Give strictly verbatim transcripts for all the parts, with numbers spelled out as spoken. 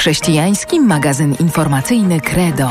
Chrześcijański magazyn informacyjny Credo.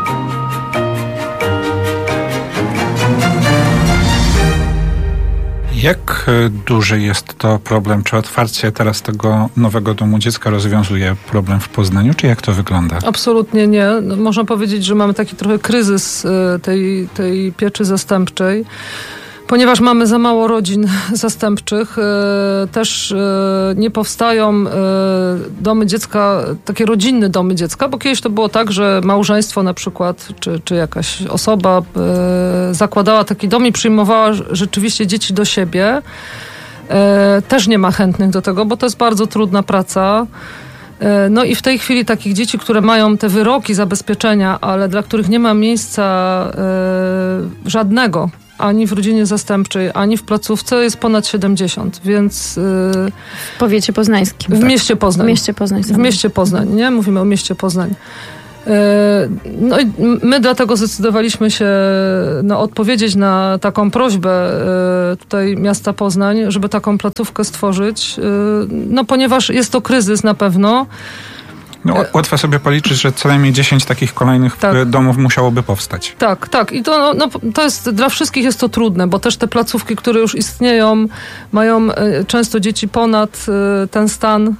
Jak duży jest to problem? Czy otwarcie teraz tego nowego domu dziecka rozwiązuje problem w Poznaniu? Czy jak to wygląda? Absolutnie nie. No, można powiedzieć, że mamy taki trochę kryzys tej, tej pieczy zastępczej, ponieważ mamy za mało rodzin zastępczych. Też nie powstają domy dziecka, takie rodzinne domy dziecka, bo kiedyś to było tak, że małżeństwo na przykład, czy, czy jakaś osoba zakładała taki dom i przyjmowała rzeczywiście dzieci do siebie. Też nie ma chętnych do tego, bo to jest bardzo trudna praca. No i w tej chwili takich dzieci, które mają te wyroki zabezpieczenia, ale dla których nie ma miejsca żadnego, ani w rodzinie zastępczej, ani w placówce, jest ponad siedemdziesiąt, więc... Yy, w powiecie poznańskim. W tak. mieście Poznań. W mieście Poznań. W mieście Poznań, nie? Mówimy o mieście Poznań. Yy, no i my dlatego zdecydowaliśmy się no, odpowiedzieć na taką prośbę yy, tutaj miasta Poznań, żeby taką placówkę stworzyć, yy, no ponieważ jest to kryzys na pewno. No, łatwo sobie policzyć, że co najmniej dziesięć takich kolejnych tak. domów musiałoby powstać. Tak, tak. I to, no, to jest, dla wszystkich jest to trudne, bo też te placówki, które już istnieją, mają y, często dzieci ponad y, ten stan.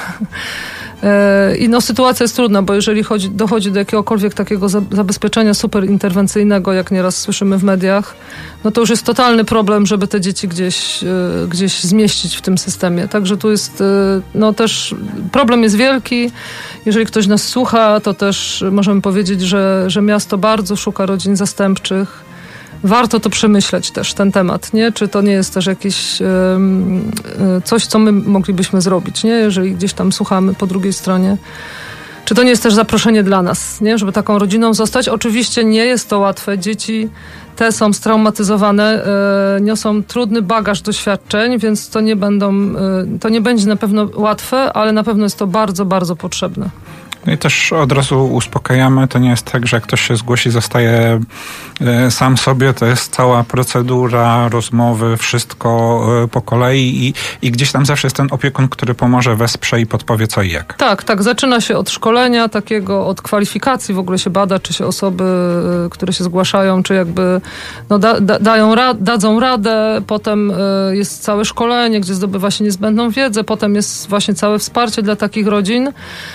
I no, sytuacja jest trudna, bo jeżeli chodzi, dochodzi do jakiegokolwiek takiego za, zabezpieczenia superinterwencyjnego, jak nieraz słyszymy w mediach, no to już jest totalny problem, żeby te dzieci gdzieś, y, gdzieś zmieścić w tym systemie. Także tu jest, y, no też problem jest wielki. Jeżeli ktoś nas słucha, to też możemy powiedzieć, że, że miasto bardzo szuka rodzin zastępczych. Warto to przemyśleć też, ten temat, nie? Czy to nie jest też jakieś um, coś, co my moglibyśmy zrobić, nie? Jeżeli gdzieś tam słuchamy po drugiej stronie. Czy to nie jest też zaproszenie dla nas, nie? Żeby taką rodziną zostać? Oczywiście nie jest to łatwe. Dzieci te są straumatyzowane, e, niosą trudny bagaż doświadczeń, więc to nie będą, e, to nie będzie na pewno łatwe, ale na pewno jest to bardzo, bardzo potrzebne. No i też od razu uspokajamy, to nie jest tak, że jak ktoś się zgłosi, zostaje e, sam sobie, to jest cała procedura, rozmowy, wszystko e, po kolei i, i gdzieś tam zawsze jest ten opiekun, który pomoże, wesprze i podpowie co i jak. Tak, tak, zaczyna się od szkolenia takiego, od kwalifikacji, w ogóle się bada, czy się osoby, e, które się zgłaszają, czy jakby no, da, da, dają rad, dadzą radę, potem e, jest całe szkolenie, gdzie zdobywa się niezbędną wiedzę, potem jest właśnie całe wsparcie dla takich rodzin.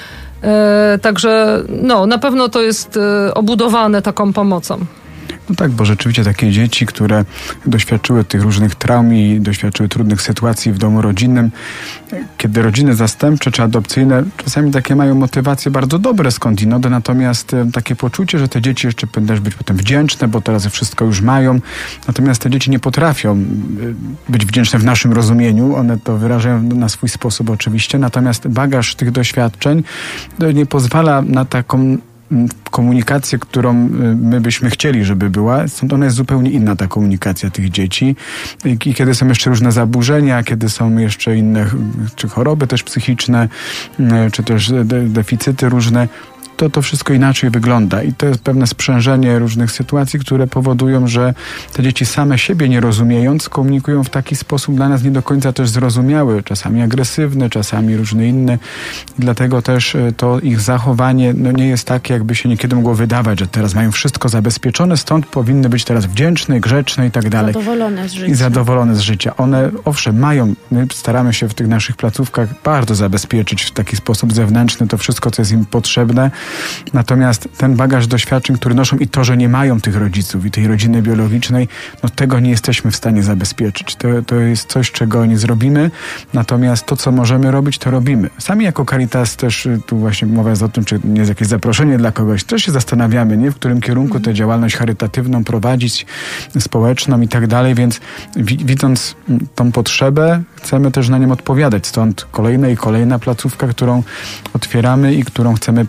E, także no, na pewno to jest e, obudowane taką pomocą. No tak, bo rzeczywiście takie dzieci, które doświadczyły tych różnych traum i doświadczyły trudnych sytuacji w domu rodzinnym, kiedy rodziny zastępcze czy adopcyjne czasami takie mają motywacje bardzo dobre skądinąd, natomiast takie poczucie, że te dzieci jeszcze powinny też być potem wdzięczne, bo teraz wszystko już mają, natomiast te dzieci nie potrafią być wdzięczne w naszym rozumieniu, one to wyrażają na swój sposób oczywiście, natomiast bagaż tych doświadczeń nie pozwala na taką komunikację, którą my byśmy chcieli, żeby była. Stąd ona jest zupełnie inna, ta komunikacja tych dzieci. I kiedy są jeszcze różne zaburzenia, kiedy są jeszcze inne, czy choroby też psychiczne, czy też de- deficyty różne, to to wszystko inaczej wygląda i to jest pewne sprzężenie różnych sytuacji, które powodują, że te dzieci same siebie nie rozumiejąc, komunikują w taki sposób dla nas nie do końca też zrozumiały, czasami agresywny, czasami różny inny. I dlatego też to ich zachowanie no, nie jest takie, jakby się niekiedy mogło wydawać, że teraz mają wszystko zabezpieczone, stąd powinny być teraz wdzięczne, grzeczne i tak dalej. Zadowolone z życia. I zadowolone z życia. One owszem mają, my staramy się w tych naszych placówkach bardzo zabezpieczyć w taki sposób zewnętrzny to wszystko, co jest im potrzebne. Natomiast ten bagaż doświadczeń, który noszą i to, że nie mają tych rodziców i tej rodziny biologicznej, no tego nie jesteśmy w stanie zabezpieczyć. To, to jest coś, czego nie zrobimy. Natomiast to, co możemy robić, to robimy. Sami jako Caritas też, tu właśnie mowa jest o tym, czy nie jest jakieś zaproszenie dla kogoś, też się zastanawiamy, nie? W którym kierunku tę działalność charytatywną prowadzić, społeczną i tak dalej, więc wi- widząc tą potrzebę, chcemy też na nią odpowiadać. Stąd kolejna i kolejna placówka, którą otwieramy i którą chcemy prowadzić.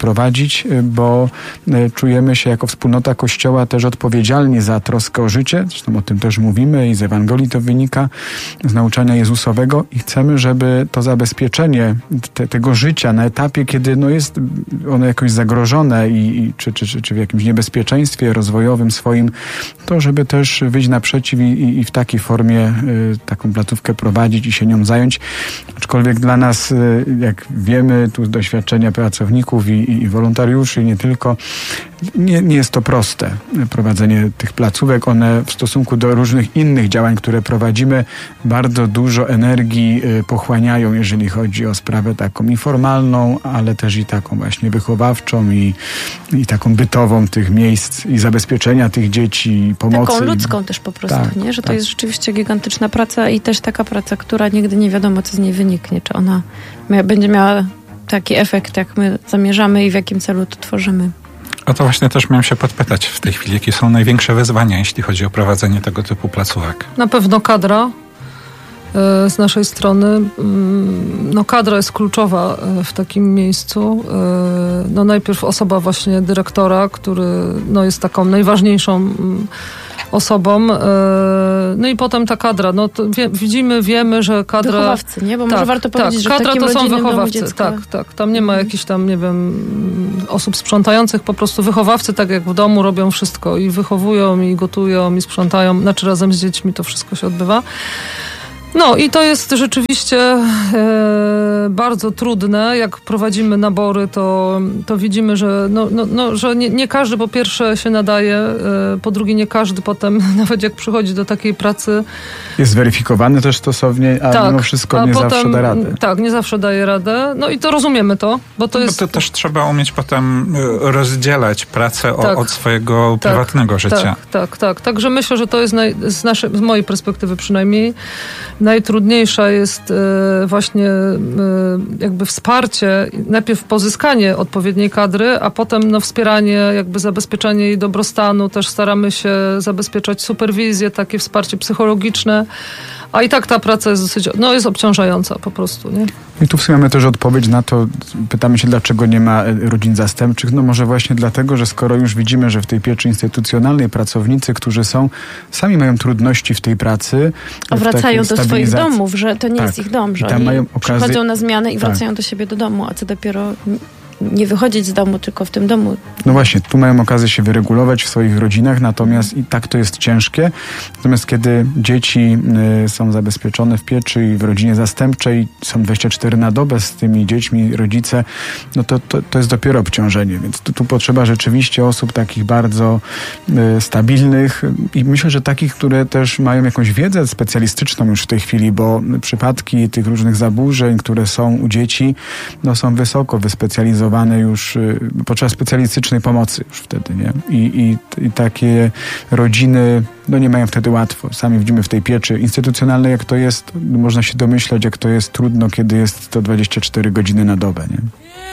prowadzić, bo czujemy się jako wspólnota Kościoła też odpowiedzialni za troskę o życie. Zresztą o tym też mówimy i z Ewangelii to wynika, z nauczania Jezusowego i chcemy, żeby to zabezpieczenie te, tego życia na etapie, kiedy no jest ono jakoś zagrożone i, i czy, czy, czy, czy w jakimś niebezpieczeństwie rozwojowym swoim, to żeby też wyjść naprzeciw i, i, i w takiej formie y, taką placówkę prowadzić i się nią zająć. Aczkolwiek dla nas, y, jak wiemy, tu z doświadczenia pracowników i, i wolontariuszy, nie tylko, nie, nie jest to proste prowadzenie tych placówek. One w stosunku do różnych innych działań, które prowadzimy, bardzo dużo energii y, pochłaniają, jeżeli chodzi o sprawę taką i formalną, ale też i taką właśnie wychowawczą i, i taką bytową tych miejsc i zabezpieczenia tych dzieci, pomocy. Taką ludzką też po prostu, tak, nie? Że to tak. jest rzeczywiście gigantyczna praca i też taka praca, która nigdy nie wiadomo, co z niej wyniknie. Czy ona mia- będzie miała taki efekt, jak my zamierzamy i w jakim celu to tworzymy. O to właśnie też miałem się podpytać w tej chwili, jakie są największe wyzwania, jeśli chodzi o prowadzenie tego typu placówek. Na pewno kadra y, z naszej strony. Y, no kadra jest kluczowa y, w takim miejscu. Y, no najpierw osoba właśnie dyrektora, który no jest taką najważniejszą y, osobą. Y, no i potem ta kadra. No to wie, widzimy, wiemy, że kadra... Wychowawcy, nie? Bo tak, może warto tak, powiedzieć, że kadra w takim to są rodzinnym domu wychowawcy. dziecka... Tak, tak. Tam nie ma mhm. jakichś tam, nie wiem, osób sprzątających, po prostu wychowawcy, tak jak w domu, robią wszystko i wychowują, i gotują, i sprzątają. Znaczy razem z dziećmi to wszystko się odbywa. No i to jest rzeczywiście e, bardzo trudne. Jak prowadzimy nabory, to, to widzimy, że, no, no, no, że nie, nie każdy po pierwsze się nadaje, e, po drugie nie każdy potem, nawet jak przychodzi do takiej pracy... Jest weryfikowany też stosownie, a tak, mimo wszystko a nie potem, zawsze da radę. Tak, nie zawsze daje radę. No i to rozumiemy to, bo to no, jest... Bo to też trzeba umieć potem rozdzielać pracę tak, o, od swojego tak, prywatnego życia. Tak, tak, tak. Także myślę, że to jest naj, z, naszej, z mojej perspektywy przynajmniej najtrudniejsza jest e, właśnie e, jakby wsparcie, najpierw pozyskanie odpowiedniej kadry, a potem no, wspieranie, jakby zabezpieczenie jej dobrostanu. Też staramy się zabezpieczać superwizję, takie wsparcie psychologiczne. A i tak ta praca jest dosyć, no jest obciążająca po prostu, nie? I tu w sumie mamy też odpowiedź na to, pytamy się, dlaczego nie ma rodzin zastępczych. No może właśnie dlatego, że skoro już widzimy, że w tej pieczy instytucjonalnej pracownicy, którzy są, sami mają trudności w tej pracy. A wracają do swoich domów, że to nie tak. jest ich dom, że I tam oni mają okazję... przychodzą na zmianę i tak. wracają do siebie do domu, a co dopiero nie wychodzić z domu, tylko w tym domu. No właśnie, tu mają okazję się wyregulować w swoich rodzinach, natomiast i tak to jest ciężkie. Natomiast kiedy dzieci y, są zabezpieczone w pieczy i w rodzinie zastępczej, są dwadzieścia cztery na dobę z tymi dziećmi, rodzice, no to, to, to jest dopiero obciążenie. Więc tu, tu potrzeba rzeczywiście osób takich bardzo y, stabilnych i myślę, że takich, które też mają jakąś wiedzę specjalistyczną już w tej chwili, bo przypadki tych różnych zaburzeń, które są u dzieci, no są wysoko wyspecjalizowane już potrzeba specjalistycznej pomocy już wtedy, nie? I, i, i takie rodziny no nie mają wtedy łatwo. Sami widzimy w tej pieczy instytucjonalnej, jak to jest, można się domyślać, jak to jest trudno, kiedy jest to dwadzieścia cztery godziny na dobę, nie?